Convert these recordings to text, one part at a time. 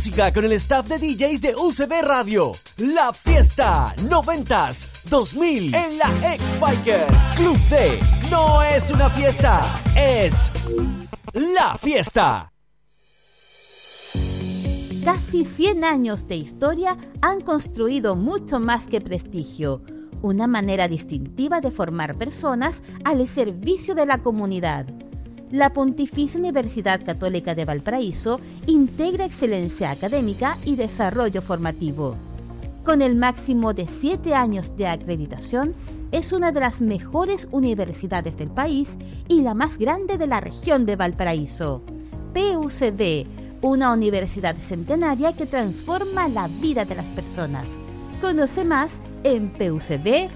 música con el staff de DJs de UCB Radio. La fiesta 90s 2000 en la X-Biker. Club D no es una fiesta, es la fiesta. Casi 100 años de historia han construido mucho más que prestigio, una manera distintiva de formar personas al servicio de la comunidad. La Pontificia Universidad Católica de Valparaíso integra excelencia académica y desarrollo formativo. Con el máximo de 7 años de acreditación, es una de las mejores universidades del país y la más grande de la región de Valparaíso. PUCB, una universidad centenaria que transforma la vida de las personas. Conoce más en pucb.cl.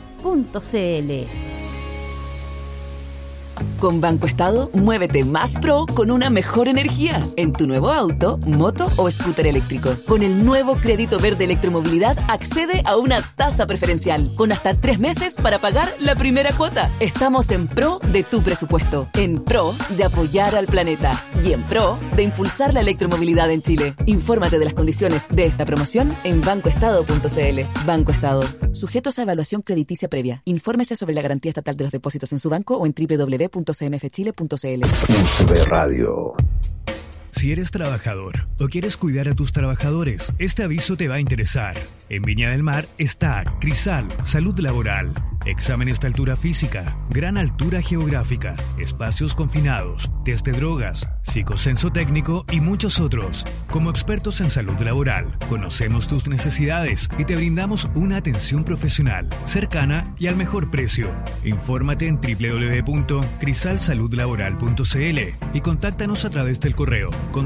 Con Banco Estado, muévete más pro con una mejor energía en tu nuevo auto, moto o scooter eléctrico. Con el nuevo crédito verde electromovilidad, accede a una tasa preferencial con hasta 3 meses para pagar la primera cuota. Estamos en pro de tu presupuesto, en pro de apoyar al planeta y en pro de impulsar la electromovilidad en Chile. Infórmate de las condiciones de esta promoción en bancoestado.cl. Banco Estado. Sujetos a evaluación crediticia previa. Infórmese sobre la garantía estatal de los depósitos en su banco o en www.cmfchile.cl. UCB Radio. Si eres trabajador o quieres cuidar a tus trabajadores, este aviso te va a interesar. En Viña del Mar está Crisal, Salud Laboral. Exámenes de altura física, gran altura geográfica, espacios confinados, test de drogas, psicocenso técnico y muchos otros. Como expertos en salud laboral, conocemos tus necesidades y te brindamos una atención profesional, cercana y al mejor precio. Infórmate en www.crisalsaludlaboral.cl y contáctanos a través del correo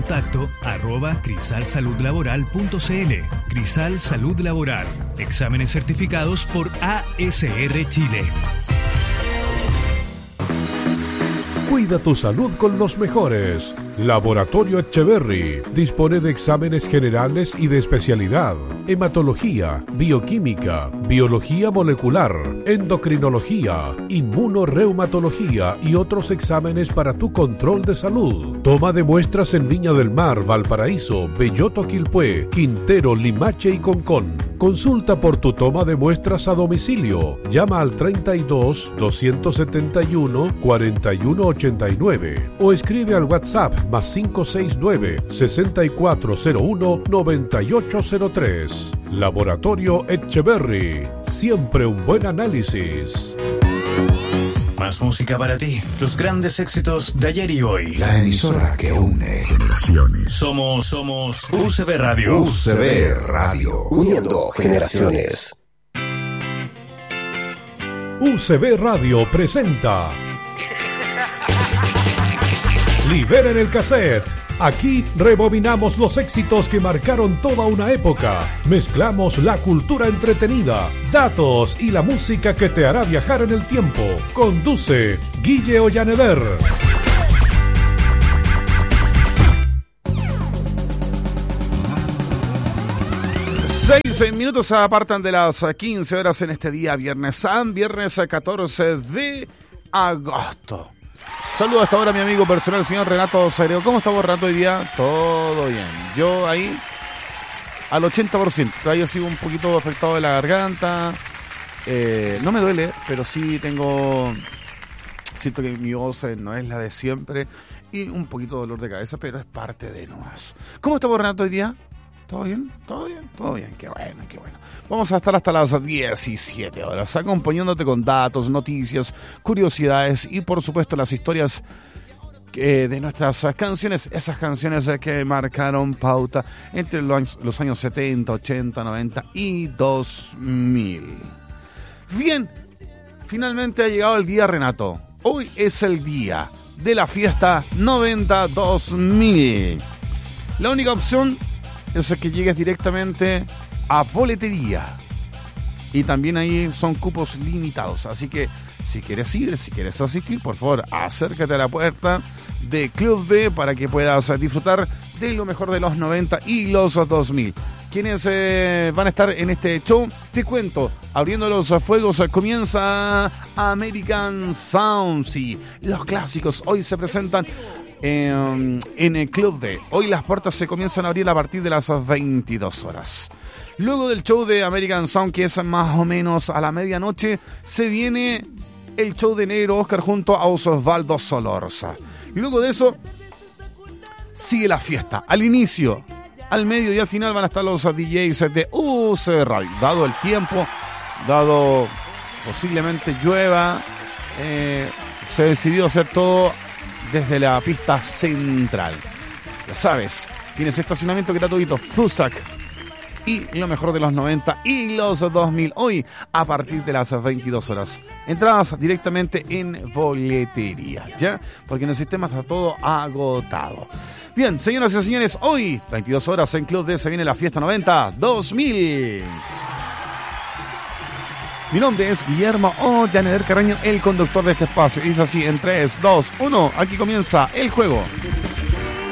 contacto@crisalsaludlaboral.cl. Crisal Salud Laboral. Exámenes certificados por ASR Chile. Cuida tu salud con los mejores. Laboratorio Etcheverry dispone de exámenes generales y de especialidad: hematología, bioquímica, biología molecular, endocrinología, inmunorreumatología y otros exámenes para tu control de salud. Toma de muestras en Viña del Mar, Valparaíso, Belloto, Quilpué, Quintero, Limache y Concón. Consulta por tu toma de muestras a domicilio. Llama al 32 271 4189 o escribe al WhatsApp más 569-6401-9803. Laboratorio Etcheverry. Siempre un buen análisis. Más música para ti. Los grandes éxitos de ayer y hoy. La emisora que une generaciones. Somos UCB Radio. UCB Radio. Uniendo generaciones. UCB Radio presenta Liberen el cassette. Aquí rebobinamos los éxitos que marcaron toda una época. Mezclamos la cultura entretenida, datos y la música que te hará viajar en el tiempo. Conduce Guille Ollaneder. 6 minutos apartan de las 15 horas en este día, viernes 14 de agosto. Saludos hasta ahora a mi amigo personal, señor Renato Sagreo. ¿Cómo estamos, Renato, hoy día? Todo bien. Yo ahí al 80%. Todavía sigo un poquito afectado de la garganta. No me duele, pero sí siento que mi voz no es la de siempre. Y un poquito de dolor de cabeza, pero es parte de nomás. ¿Cómo estamos, Renato, hoy día? ¿Todo bien? ¿Todo bien? Todo bien. Qué bueno, qué bueno. Vamos a estar hasta las 17 horas acompañándote con datos, noticias, curiosidades y por supuesto las historias de nuestras canciones, esas canciones que marcaron pauta entre los años 70, 80, 90 y 2000. Bien, finalmente ha llegado el día, Renato. Hoy es el día de la fiesta 90-2000. La única opción es que llegues directamente a boletería. Y también ahí son cupos limitados. Así que si quieres ir, si quieres asistir, por favor, acércate a la puerta de Club D para que puedas disfrutar de lo mejor de los 90 y los 2000. ¿Quiénes van a estar en este show? Te cuento. Abriendo los fuegos comienza American Sound. Sí, los clásicos hoy se presentan en el Club D. Hoy las puertas se comienzan a abrir a partir de las 22 horas. Luego del show de American Sound, que es más o menos a la medianoche, se viene el show de Negro Oscar junto a Osvaldo Solorza. Y luego de eso sigue la fiesta. Al inicio, al medio y al final van a estar los DJs de UCB Radio. Dado el tiempo, dado posiblemente llueva, se decidió hacer todo desde la pista central. Ya sabes, tienes estacionamiento gratuito, Fusac y lo mejor de los 90 y los 2000. Hoy a partir de las 22 horas. Entradas directamente en boletería, ¿ya? Porque en el sistema está todo agotado. Bien, señoras y señores, hoy, 22 horas en Club D, se viene la fiesta 90-2000. Mi nombre es Guillermo Ollaner Carreño, el conductor de este espacio. Y es así, en 3, 2, 1, aquí comienza el juego